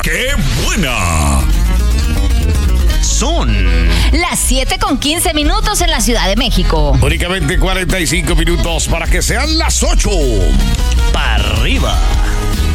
¡Qué buena! Son las 7:15 en la Ciudad de México. Únicamente 45 minutos para que sean las 8. ¡Para arriba!